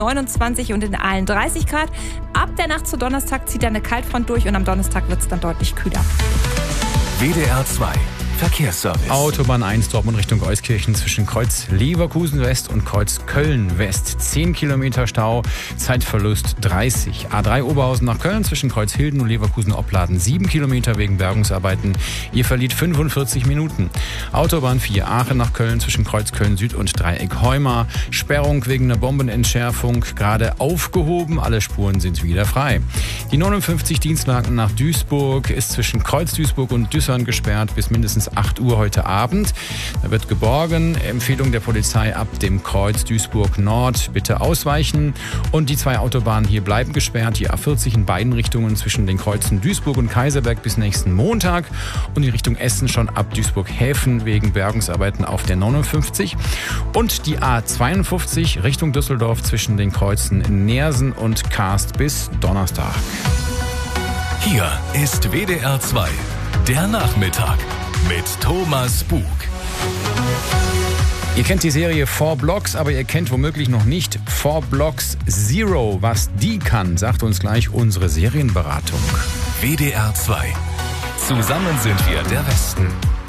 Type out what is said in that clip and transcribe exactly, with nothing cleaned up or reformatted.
neunundzwanzig und in Aalen dreißig Grad. Ab der Nacht zu Donnerstag zieht eine Kaltfront durch und am Donnerstag wird es dann deutlich kühler. W D R zwei Verkehrsservice. Autobahn eins Dortmund Richtung Euskirchen zwischen Kreuz Leverkusen West und Kreuz Köln West. zehn Kilometer Stau, Zeitverlust dreißig. A drei Oberhausen nach Köln zwischen Kreuz Hilden und Leverkusen Opladen. sieben Kilometer wegen Bergungsarbeiten. Ihr verliert fünfundvierzig Minuten. Autobahn vier Aachen nach Köln zwischen Kreuz Köln Süd und Dreieck Heumar. Sperrung wegen einer Bombenentschärfung gerade aufgehoben. Alle Spuren sind wieder frei. Die neunundfünfzig Dienstwagen nach Duisburg ist zwischen Kreuz Duisburg und Düssern gesperrt bis mindestens acht Uhr heute Abend. Da wird geborgen. Empfehlung der Polizei ab dem Kreuz Duisburg Nord. Bitte ausweichen. Und die zwei Autobahnen hier bleiben gesperrt. Die A vierzig in beiden Richtungen zwischen den Kreuzen Duisburg und Kaiserberg bis nächsten Montag. Und in Richtung Essen schon ab Duisburg-Häfen wegen Bergungsarbeiten auf der neunundfünfzig. Und die A zweiundfünfzig Richtung Düsseldorf zwischen den Kreuzen Neersen und Karst bis Donnerstag. Hier ist W D R zwei, der Nachmittag mit Thomas Bug. Ihr kennt die Serie Four Blocks, aber ihr kennt womöglich noch nicht Four Blocks Zero. Was die kann, sagt uns gleich unsere Serienberatung. W D R zwei. Zusammen sind wir der Westen.